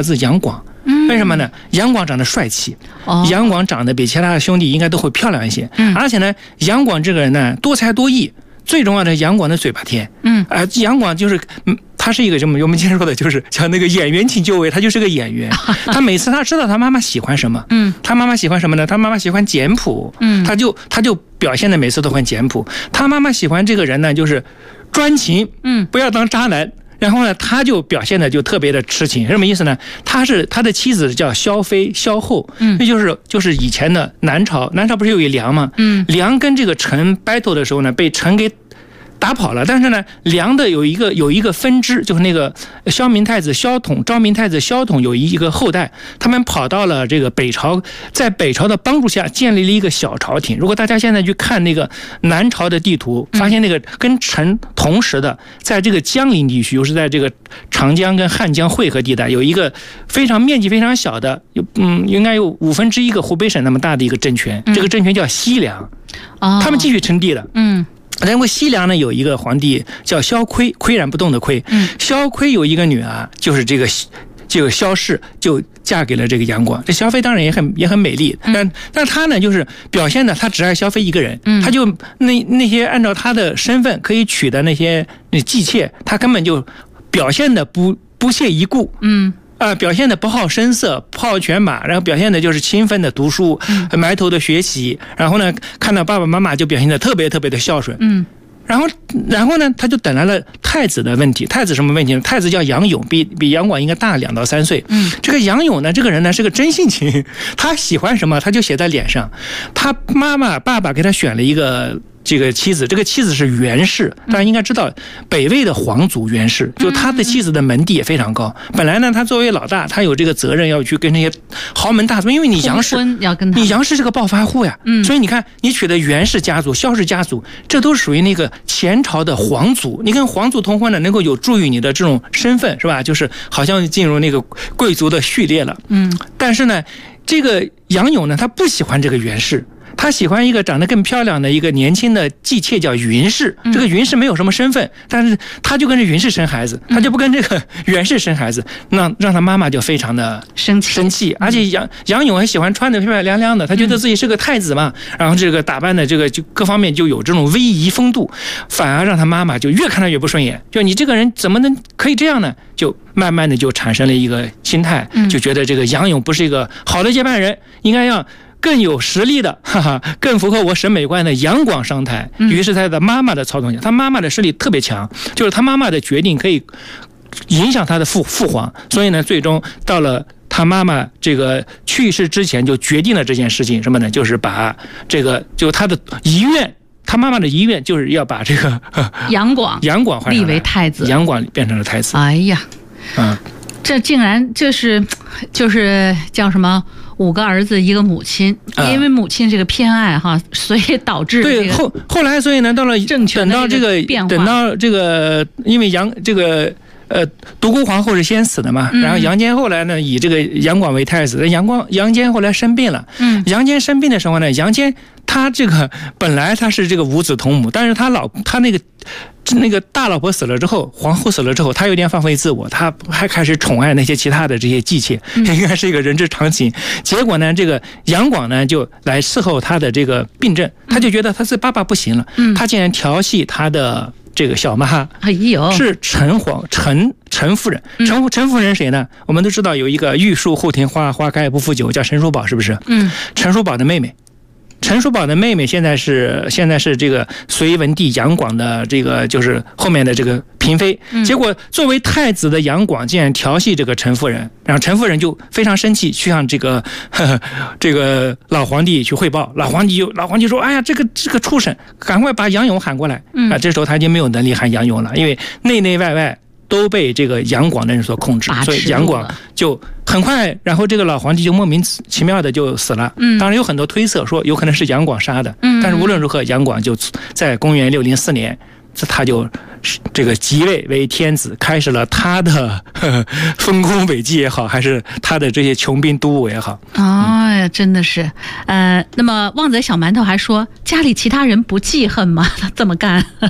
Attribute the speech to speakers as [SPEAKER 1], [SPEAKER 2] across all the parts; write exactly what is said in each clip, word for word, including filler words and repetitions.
[SPEAKER 1] 儿子杨广。为什么呢？杨广长得帅气，
[SPEAKER 2] 哦、
[SPEAKER 1] 杨广长得比其他的兄弟应该都会漂亮一些。嗯、而且呢，杨广这个人呢多才多艺，最重要的杨广的嘴巴甜。嗯，啊、呃，杨广就是，嗯，他是一个什么？我们今天说的就是像那个演员请就位，他就是个演员。他每次他知道他妈妈喜欢什么，嗯，他妈妈喜欢什么呢？他妈妈喜欢简朴，嗯，他就他就表现的每次都很简朴。他妈妈喜欢这个人呢，就是专情，嗯，不要当渣男。然后呢，他就表现的就特别的痴情，什么意思呢？他是他的妻子叫萧妃，萧后，嗯，那就是就是以前的南朝，南朝不是有一梁吗？嗯，梁跟这个陈 battle 的时候呢，被陈给打跑了，但是呢，梁的有一个有一个分支，就是那个萧明太子萧统，昭明太子萧统有一个后代，他们跑到了这个北朝，在北朝的帮助下建立了一个小朝廷。如果大家现在去看那个南朝的地图，发现那个跟陈同时的，在这个江陵地区，又是在这个长江跟汉江汇合地带，有一个非常面积非常小的，有嗯，应该有五分之一个湖北省那么大的一个政权，这个政权叫西凉，他们继续称帝了，嗯。然后西凉呢有一个皇帝叫萧岿，岿然不动的岿。嗯，萧岿有一个女儿，就是这个这个萧氏，就嫁给了这个杨广。这萧妃当然也很也很美丽，但但她呢就是表现的，她只爱萧妃一个人。嗯，她就那那些按照她的身份可以娶的那些那姬妾，她根本就表现的不不屑一顾。嗯。啊，表现的不好声色，不好犬马，然后表现的就是勤奋的读书，嗯、埋头的学习，然后呢，看到爸爸妈妈就表现的特别特别的孝顺。嗯，然后然后呢，他就等来了太子的问题。太子什么问题呢？太子叫杨勇，比比杨广应该大两到三岁。嗯，这个杨勇呢，这个人呢是个真性情，他喜欢什么他就写在脸上。他妈妈爸爸给他选了一个这个妻子，这个妻子是袁氏，大家应该知道北魏的皇族袁氏，就他的妻子的门第也非常高。本来呢，他作为老大，他有这个责任要去跟那些豪门大族，因为你杨氏，你杨氏是个暴发户呀，所以你看你娶的袁氏家族、萧氏家族，这都属于那个前朝的皇族。你跟皇族通婚呢，能够有助于你的这种身份，是吧？就是好像进入那个贵族的序列了。嗯，但是呢，这个杨勇呢，他不喜欢这个袁氏。他喜欢一个长得更漂亮的一个年轻的姬妾叫云氏，这个云氏没有什么身份，但是他就跟着云氏生孩子，他就不跟这个袁氏生孩子，那让他妈妈就非常的生气生气。而且杨杨勇还喜欢穿的漂漂亮亮的，他觉得自己是个太子嘛，然后这个打扮的这个就各方面就有这种威仪风度，反而让他妈妈就越看他越不顺眼，就你这个人怎么能可以这样呢？就慢慢的就产生了一个心态，就觉得这个杨勇不是一个好的接班人，应该让更有实力的，哈哈，更符合我审美观的杨广上台。于是在他妈妈的操纵下，他妈妈的势力特别强，就是他妈妈的决定可以影响他的父父皇。所以呢，最终到了他妈妈这个去世之前，就决定了这件事情，什么呢？就是把这个，就他的遗愿。他妈妈的遗愿就是要把这个
[SPEAKER 2] 杨广
[SPEAKER 1] 杨广
[SPEAKER 2] 立为太子，
[SPEAKER 1] 杨广变成了太子。
[SPEAKER 2] 哎呀，嗯，这竟然就是就是叫什么？五个儿子一个母亲，因为母亲这个偏爱哈，所以导致
[SPEAKER 1] 对后后来，所以呢，到了
[SPEAKER 2] 政权
[SPEAKER 1] 等到这个等到这个，因为杨这个呃独孤皇后是先死的嘛，然后杨坚后来呢以这个杨广为太子，杨广杨坚后来生病了，嗯，杨坚生病的时候呢，杨坚他这个本来他是这个五子同母，但是他老他那个。那个大老婆死了之后，皇后死了之后，他有点放飞自我，他还开始宠爱那些其他的这些姬妾，应该是一个人之常情。结果呢，这个杨广呢就来伺候他的这个病症，他就觉得他是爸爸不行了，他竟然调戏他的这个小妈，
[SPEAKER 2] 哎呦，
[SPEAKER 1] 是陈皇陈陈夫人，陈陈夫人谁呢？我们都知道有一个玉树后庭花，花开不负酒，叫陈叔宝，是不是？嗯，陈叔宝的妹妹。陈叔宝的妹妹现在是现在是这个隋文帝杨广的这个就是后面的这个嫔妃，结果作为太子的杨广竟然调戏这个陈夫人，然后陈夫人就非常生气，去向这个呵呵这个老皇帝去汇报，老皇帝就老皇帝说：“哎呀，这个这个畜生，赶快把杨勇喊过来。”啊，这时候他已经没有能力喊杨勇了，因为内内外外都被这个杨广的人所控制，所以杨广就很快，然后这个老皇帝就莫名其妙的就死了。嗯，当然有很多推测说有可能是杨广杀的，嗯，但是无论如何，杨广就在公元六零四年，他就这个即位为天子，开始了他的呵呵丰功伟绩也好，还是他的这些穷兵黩武也好。
[SPEAKER 2] 哎呀，真的是，呃，那么旺仔小馒头还说，家里其他人不记恨吗？他这么干？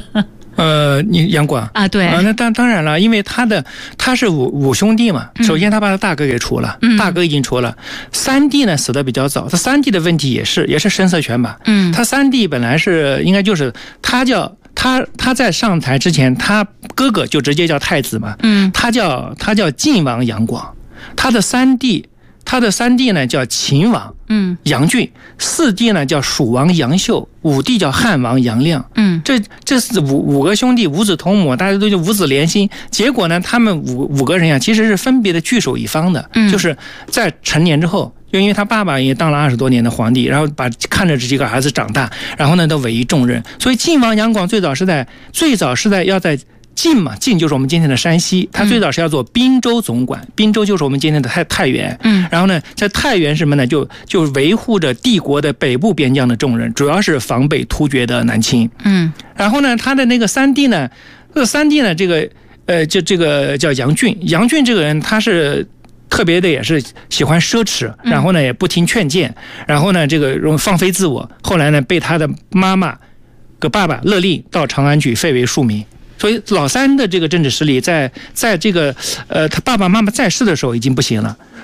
[SPEAKER 1] 呃，你杨广
[SPEAKER 2] 啊，对
[SPEAKER 1] 啊，那当当然了，因为他的他是五五兄弟嘛，首先他把他大哥给除了，嗯、大哥已经除了，三弟呢死得比较早，他三弟的问题也是也是声色犬马，嗯，他三弟本来是应该就是他叫他他在上台之前，他哥哥就直接叫太子嘛，嗯，他叫他叫晋王杨广，他的三弟。他的三弟呢叫秦王，嗯，杨俊；四弟呢叫蜀王杨秀；五弟叫汉王杨亮，嗯，这这五五个兄弟五子同母，大家都叫五子连心。结果呢，他们五五个人呀，其实是分别的据守一方的，嗯，就是在成年之后，就因为他爸爸也当了二十多年的皇帝，然后把看着这几个儿子长大，然后呢都委以重任。所以晋王杨广最早是在最早是在要在。晋嘛，晋就是我们今天的山西，他最早是要做滨州总管，滨州就是我们今天的太太原。嗯，然后呢，在太原什么呢？就就维护着帝国的北部边疆的重任，主要是防备突厥的南侵。嗯，然后呢，他的那个三弟呢，这个三弟呢，这个呃，就这个叫杨俊，杨俊这个人他是。特别的也是喜欢奢侈，然后呢也不听劝谏，然后呢这个容放飞自我，后来呢被他的妈妈和爸爸勒令到长安去废为庶民。所以老三的这个政治实力在在这个呃他爸爸妈妈在世的时候已经不行了。